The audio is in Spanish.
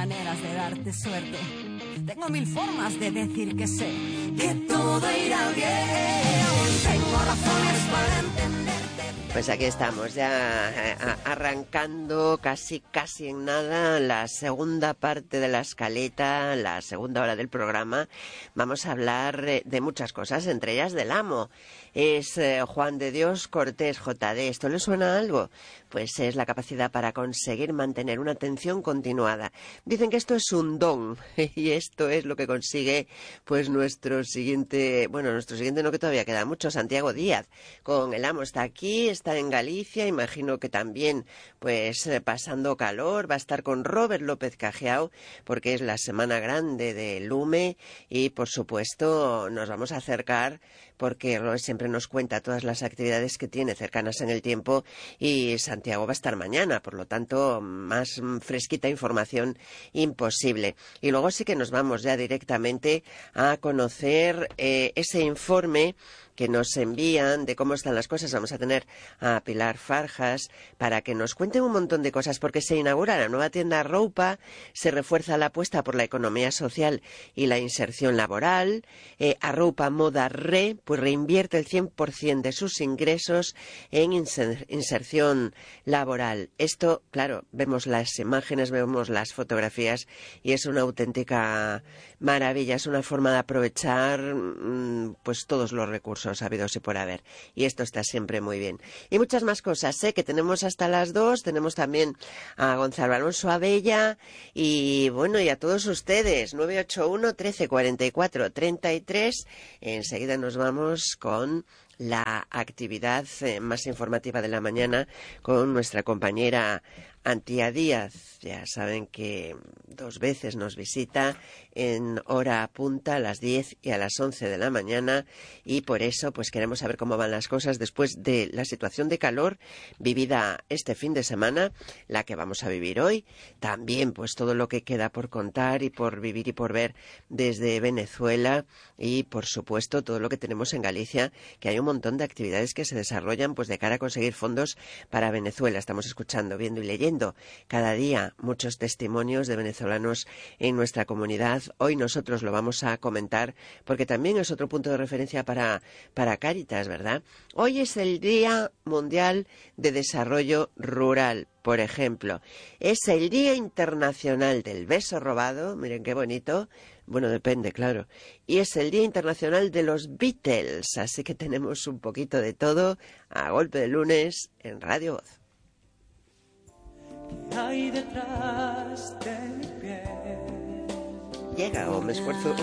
maneras de darte suerte. Tengo mil formas de decir que sé que todo irá bien. Tengo razones para entenderte. Pues aquí estamos, ya arrancando casi en nada la segunda parte de la escaleta, la segunda hora del programa. Vamos a hablar de muchas cosas, entre ellas del amo. Es Juan de Dios Cortés, JD. ¿Esto le suena a algo? Pues es la capacidad para conseguir mantener una atención continuada. Dicen que esto es un don y esto es lo que consigue pues nuestro siguiente no, que todavía queda mucho, Santiago Díaz. Con el amo está aquí, está en Galicia, imagino que también pues pasando calor. Va a estar con Robert López Cajiao porque es la semana grande de Lume y por supuesto nos vamos a acercar porque Robert siempre nos cuenta todas las actividades que tiene cercanas en el tiempo y Santiago va a estar mañana, por lo tanto más fresquita información imposible. Y luego sí que nos vamos ya directamente a conocer ese informe que nos envían de cómo están las cosas. Vamos a tener a Pilar Farjas para que nos cuente un montón de cosas, porque se inaugura la nueva tienda Roupa, se refuerza la apuesta por la economía social y la inserción laboral. Arroupa Moda pues reinvierte el 100% de sus ingresos en inserción laboral. Esto, claro, vemos las imágenes, vemos las fotografías y es una auténtica maravilla, es una forma de aprovechar pues todos los recursos habidos y por haber. Y esto está siempre muy bien. Y muchas más cosas, que tenemos hasta las 2. Tenemos también a Gonzalo Alonso Abella y bueno, y a todos ustedes. 981 13 44 33. Enseguida nos vamos con la actividad más informativa de la mañana con nuestra compañera Antía Díaz. Ya saben que 2 veces nos visita en hora punta a las 10 y a las 11 de la mañana y por eso pues queremos saber cómo van las cosas después de la situación de calor vivida este fin de semana, la que vamos a vivir hoy. También pues todo lo que queda por contar y por vivir y por ver desde Venezuela y por supuesto todo lo que tenemos en Galicia, que hay un montón de actividades que se desarrollan pues de cara a conseguir fondos para Venezuela. Estamos escuchando, viendo y leyendo cada día muchos testimonios de venezolanos en nuestra comunidad. Hoy nosotros lo vamos a comentar porque también es otro punto de referencia para Cáritas, ¿verdad? Hoy es el Día Mundial de Desarrollo Rural, por ejemplo. Es el Día Internacional del Beso Robado, miren qué bonito. Bueno, depende, claro. Y es el Día Internacional de los Beatles, así que tenemos un poquito de todo a golpe de lunes en Radio Voz. ¿Qué hay detrás de mi piel? Llega, o me esfuerzo